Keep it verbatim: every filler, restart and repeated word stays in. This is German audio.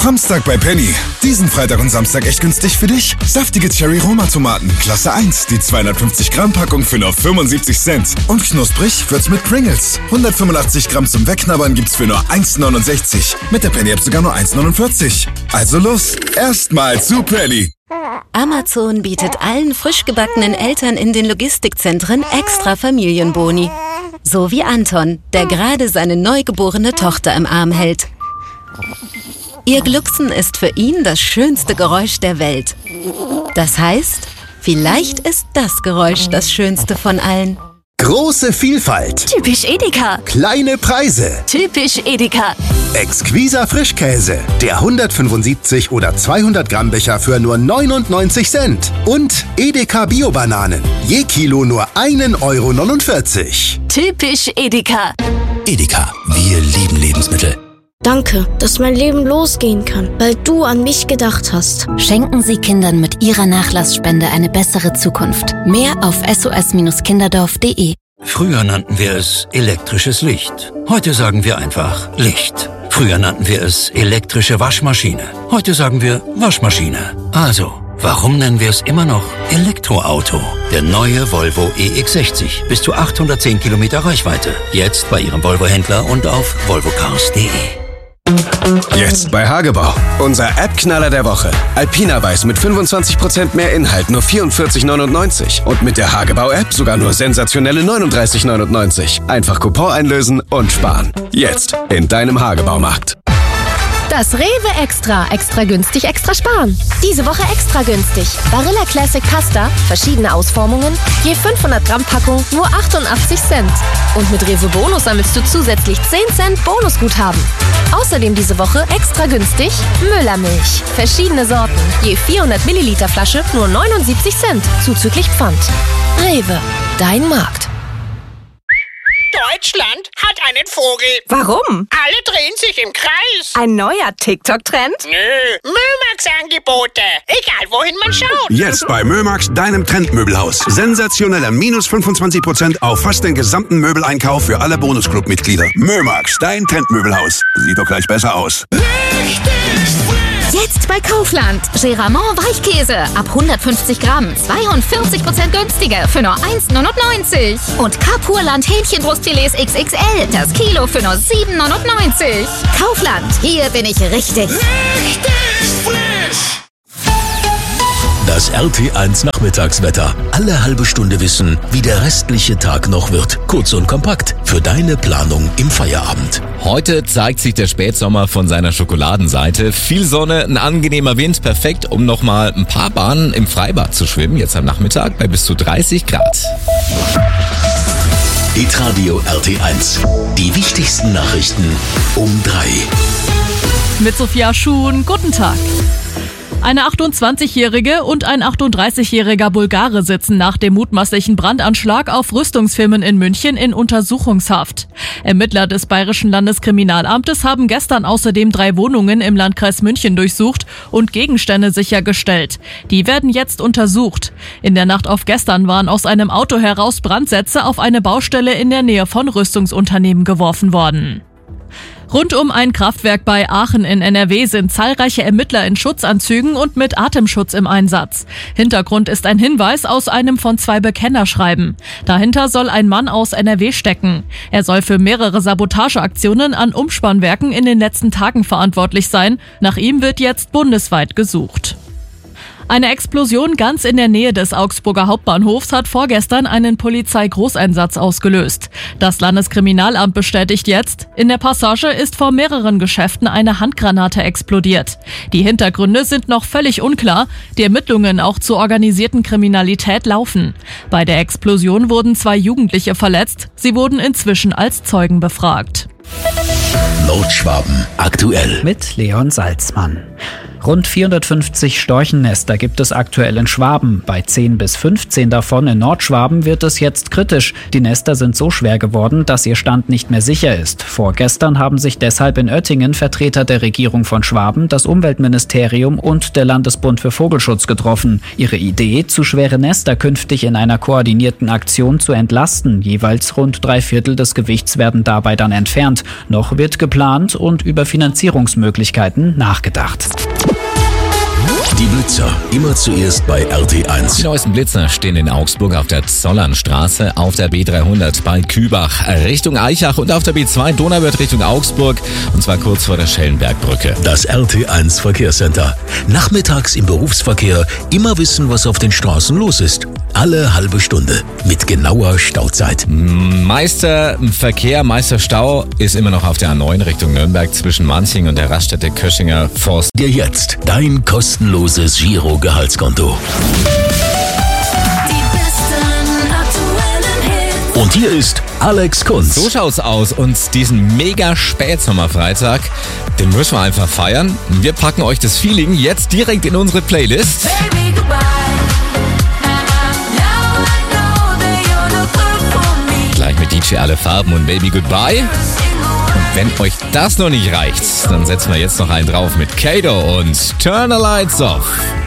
Samstag bei Penny. Diesen Freitag und Samstag echt günstig für dich. Saftige Cherry-Roma-Tomaten, Klasse eins, die zweihundertfünfzig Gramm Packung für nur fünfundsiebzig Cent. Und knusprig wird's mit Pringles. hundertfünfundachtzig Gramm zum Wegknabbern gibt's für nur eins neunundsechzig. Mit der Penny-App sogar nur eins neunundvierzig. Also los, erstmal zu Penny. Amazon bietet allen frisch gebackenen Eltern in den Logistikzentren extra Familienboni. So wie Anton, der gerade seine neugeborene Tochter im Arm hält. Ihr Glucksen ist für ihn das schönste Geräusch der Welt. Das heißt, vielleicht ist das Geräusch das schönste von allen. Große Vielfalt. Typisch Edeka. Kleine Preise. Typisch Edeka. Exquiser Frischkäse. Der hundertfünfundsiebzig oder zweihundert Gramm Becher für nur neunundneunzig Cent. Und Edeka Bio-Bananen. Je Kilo nur ein Euro neunundvierzig. Typisch Edeka. Edeka. Wir lieben Lebensmittel. Danke, dass mein Leben losgehen kann, weil du an mich gedacht hast. Schenken Sie Kindern mit Ihrer Nachlassspende eine bessere Zukunft. Mehr auf S O S Kinderdorf punkt de. Früher nannten wir es elektrisches Licht. Heute sagen wir einfach Licht. Früher nannten wir es elektrische Waschmaschine. Heute sagen wir Waschmaschine. Also, warum nennen wir es immer noch Elektroauto? Der neue Volvo E X sechzig. Bis zu achthundertzehn Kilometer Reichweite. Jetzt bei Ihrem Volvo-Händler und auf volvo cars punkt de. Jetzt bei Hagebau. Unser App-Knaller der Woche. Alpina Weiß mit fünfundzwanzig Prozent mehr Inhalt, nur vierundvierzig neunundneunzig. Und mit der Hagebau-App sogar nur sensationelle neununddreißig neunundneunzig. Einfach Coupon einlösen und sparen. Jetzt in deinem Hagebaumarkt. Das Rewe Extra. Extra günstig, extra sparen. Diese Woche extra günstig. Barilla Classic Pasta, verschiedene Ausformungen, je fünfhundert Gramm Packung, nur achtundachtzig Cent. Und mit Rewe Bonus sammelst du zusätzlich zehn Cent Bonusguthaben. Außerdem diese Woche extra günstig Müllermilch. Verschiedene Sorten, je vierhundert Milliliter Flasche, nur neunundsiebzig Cent, zuzüglich Pfand. Rewe, dein Markt. Deutschland hat einen Vogel. Warum? Alle drehen sich im Kreis. Ein neuer TikTok-Trend? Nö, Mömax-Angebote. Egal, wohin man schaut. Jetzt bei Mömax, deinem Trendmöbelhaus. Sensationeller minus fünfundzwanzig Prozent auf fast den gesamten Möbeleinkauf für alle Bonusclub-Mitglieder. Mömax, dein Trendmöbelhaus. Sieht doch gleich besser aus. Richtig frisch. Jetzt bei Kaufland. Geramont Weichkäse ab hundertfünfzig Gramm. zweiundvierzig Prozent günstiger für nur eins neunundneunzig. Und Kapurland Hähnchenbrustfilets X X L. Das Kilo für nur sieben neunundneunzig. Kaufland. Hier bin ich richtig. Richtig frisch. Das R T eins Nachmittagswetter. Alle halbe Stunde wissen, wie der restliche Tag noch wird. Kurz und kompakt für deine Planung im Feierabend. Heute zeigt sich der Spätsommer von seiner Schokoladenseite. Viel Sonne, ein angenehmer Wind, perfekt, um nochmal ein paar Bahnen im Freibad zu schwimmen. Jetzt am Nachmittag bei bis zu dreißig Grad. Hitradio R T eins. Die wichtigsten Nachrichten um drei. Mit Sophia Schuhn, guten Tag. Eine achtundzwanzigjährige und ein achtunddreißigjähriger Bulgare sitzen nach dem mutmaßlichen Brandanschlag auf Rüstungsfirmen in München in Untersuchungshaft. Ermittler des Bayerischen Landeskriminalamtes haben gestern außerdem drei Wohnungen im Landkreis München durchsucht und Gegenstände sichergestellt. Die werden jetzt untersucht. In der Nacht auf gestern waren aus einem Auto heraus Brandsätze auf eine Baustelle in der Nähe von Rüstungsunternehmen geworfen worden. Rund um ein Kraftwerk bei Aachen in N R W sind zahlreiche Ermittler in Schutzanzügen und mit Atemschutz im Einsatz. Hintergrund ist ein Hinweis aus einem von zwei Bekennerschreiben. Dahinter soll ein Mann aus N R W stecken. Er soll für mehrere Sabotageaktionen an Umspannwerken in den letzten Tagen verantwortlich sein. Nach ihm wird jetzt bundesweit gesucht. Eine Explosion ganz in der Nähe des Augsburger Hauptbahnhofs hat vorgestern einen Polizeigroßeinsatz ausgelöst. Das Landeskriminalamt bestätigt jetzt, in der Passage ist vor mehreren Geschäften eine Handgranate explodiert. Die Hintergründe sind noch völlig unklar, die Ermittlungen auch zur organisierten Kriminalität laufen. Bei der Explosion wurden zwei Jugendliche verletzt, sie wurden inzwischen als Zeugen befragt. Nordschwaben aktuell mit Leon Salzmann. Rund vierhundertfünfzig Storchennester gibt es aktuell in Schwaben. Bei zehn bis fünfzehn davon in Nordschwaben wird es jetzt kritisch. Die Nester sind so schwer geworden, dass ihr Stand nicht mehr sicher ist. Vorgestern haben sich deshalb in Oettingen Vertreter der Regierung von Schwaben, das Umweltministerium und der Landesbund für Vogelschutz getroffen. Ihre Idee, zu schwere Nester künftig in einer koordinierten Aktion zu entlasten. Jeweils rund drei Viertel des Gewichts werden dabei dann entfernt. Noch wird geplant und über Finanzierungsmöglichkeiten nachgedacht. Die Blitzer, immer zuerst bei R T eins. Die neuesten Blitzer stehen in Augsburg auf der Zollernstraße, auf der B dreihundert bei Kübach Richtung Aichach und auf der B zwei Donauwörth Richtung Augsburg, und zwar kurz vor der Schellenbergbrücke. Das R T eins Verkehrscenter. Nachmittags im Berufsverkehr immer wissen, was auf den Straßen los ist. Alle halbe Stunde mit genauer Stauzeit. Meister Verkehr, Meister Stau ist immer noch auf der A neun Richtung Nürnberg zwischen Manching und der Raststätte Köschinger Forst. Dir jetzt dein kostenloses Giro-Gehaltskonto. Und hier ist Alex Kunz. So schaut's aus, und diesen mega Spätsommerfreitag, den müssen wir einfach feiern. Wir packen euch das Feeling jetzt direkt in unsere Playlist. Baby, goodbye. Gleich mit D J Alle Farben und Baby Goodbye. Und wenn euch das noch nicht reicht, dann setzen wir jetzt noch einen drauf mit Kato und Turn the Lights Off.